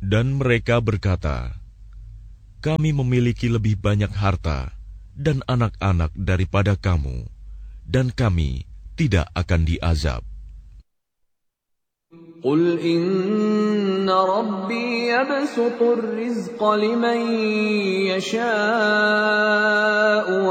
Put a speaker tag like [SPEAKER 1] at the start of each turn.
[SPEAKER 1] Dan mereka berkata, kami memiliki lebih banyak harta dan anak-anak daripada kamu, dan kami tidak akan diazab.
[SPEAKER 2] قل إن ربي يبسط الرزق لمن يشاء